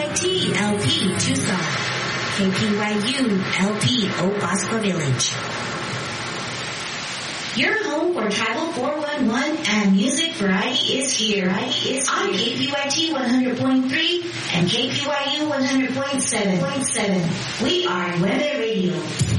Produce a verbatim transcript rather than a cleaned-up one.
Y T L P Tucson. K P Y U L P Oak Bosco Village. Your home for Tribal four one one and music variety is here. Is on K P Y T one hundred point three and K P Y U one hundred point seven. We are Nueve Radio.